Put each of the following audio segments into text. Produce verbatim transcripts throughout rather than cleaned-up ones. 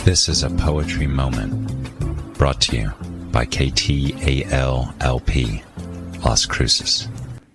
This is a poetry moment brought to you by K T A L L P, Las Cruces.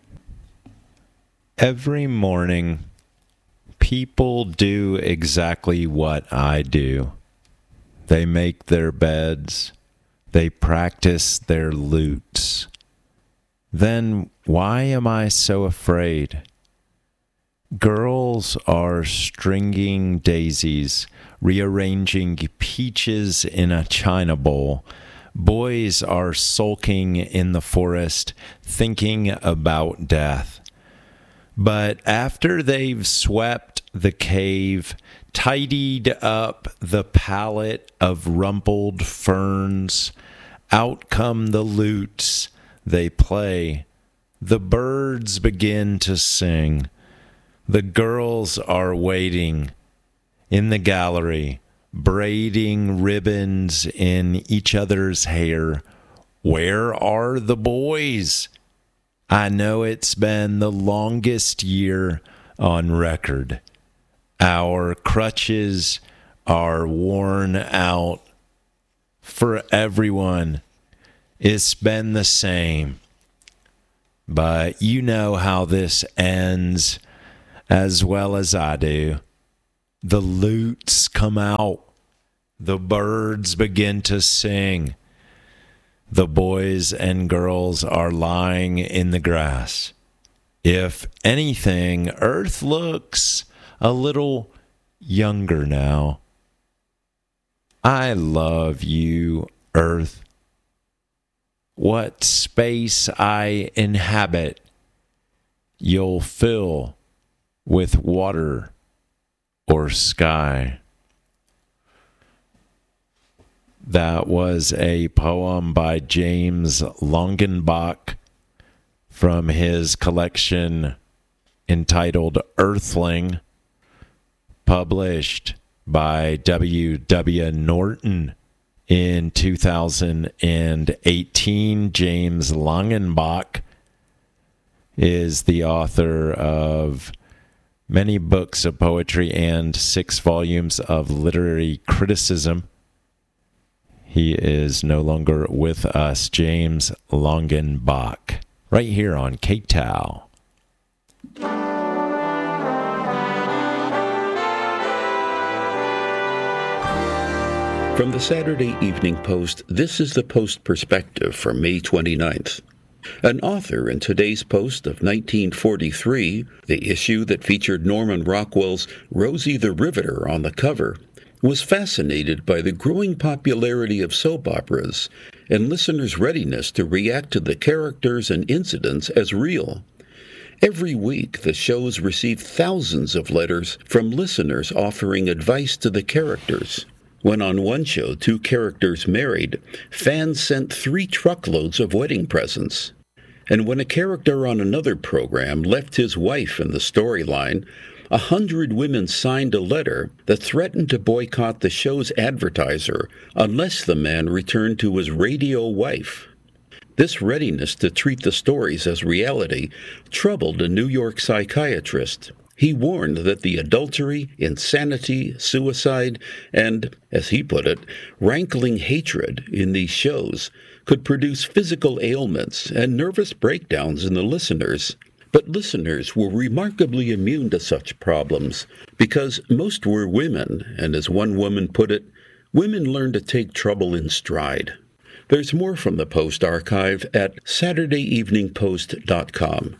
Every morning, people do exactly what I do. They make their beds. They practice their lutes. Then why am I so afraid? Girls are stringing daisies, rearranging peaches in a china bowl. Boys are sulking in the forest, thinking about death. But after they've swept the cave, tidied up the palette of rumpled ferns, out come the lutes, they play. The birds begin to sing. The girls are waiting in the gallery, braiding ribbons in each other's hair. Where are the boys? I know it's been the longest year on record. Our crutches are worn out. For everyone, it's been the same. But you know how this ends as well as I do. The lutes come out. The birds begin to sing. The boys and girls are lying in the grass. If anything, Earth looks a little younger now. I love you, Earth. What space I inhabit, you'll fill with water or sky. That was a poem by James Longenbach from his collection entitled Earthling, published by W W Norton in two thousand eighteen. James Longenbach is the author of many books of poetry and six volumes of literary criticism. He is no longer with us. James Longenbach, right here on K T A L. From the Saturday Evening Post, this is the Post Perspective for May twenty-ninth. An author in today's Post of nineteen forty-three, the issue that featured Norman Rockwell's Rosie the Riveter on the cover, was fascinated by the growing popularity of soap operas and listeners' readiness to react to the characters and incidents as real. Every week, the shows receive thousands of letters from listeners offering advice to the characters. When on one show two characters married, fans sent three truckloads of wedding presents. And when a character on another program left his wife in the storyline, a hundred women signed a letter that threatened to boycott the show's advertiser unless the man returned to his radio wife. This readiness to treat the stories as reality troubled a New York psychiatrist. He warned that the adultery, insanity, suicide, and, as he put it, rankling hatred in these shows could produce physical ailments and nervous breakdowns in the listeners. But listeners were remarkably immune to such problems because most were women, and as one woman put it, women learn to take trouble in stride. There's more from the Post archive at saturday evening post dot com.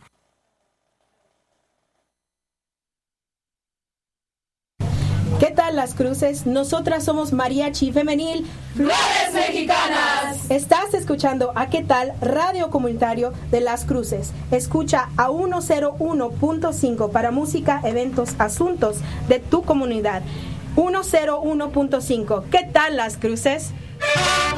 ¿Qué tal, Las Cruces? Nosotras somos Mariachi Femenil Flores Mexicanas. Estás escuchando a ¿Qué tal? Radio Comunitario de Las Cruces. Escucha a ciento uno punto cinco para música, eventos, asuntos de tu comunidad. ciento uno punto cinco. ¿Qué tal, Las Cruces?